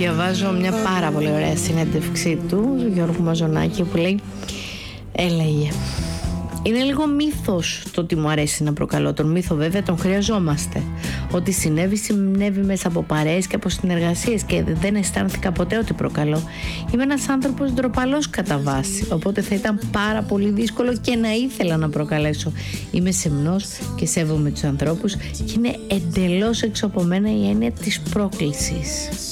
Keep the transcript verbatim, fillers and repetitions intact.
διαβάζω μια πάρα πολύ ωραία συνέντευξή του, Γιώργου Μαζονάκη, που λέει, έλεγε, είναι λίγο μύθος το ότι μου αρέσει να προκαλώ. Τον μύθο βέβαια τον χρειαζόμαστε. Ό,τι συνέβη, συνέβη μέσα από παρέες και από συνεργασίες και δεν αισθάνθηκα ποτέ ότι προκαλώ. Είμαι ένας άνθρωπος ντροπαλός κατά βάση, οπότε θα ήταν πάρα πολύ δύσκολο και να ήθελα να προκαλέσω. Είμαι σεμνός και σέβομαι τους ανθρώπους και είναι εντελώς έξω από μένα η έννοια της πρόκλησης.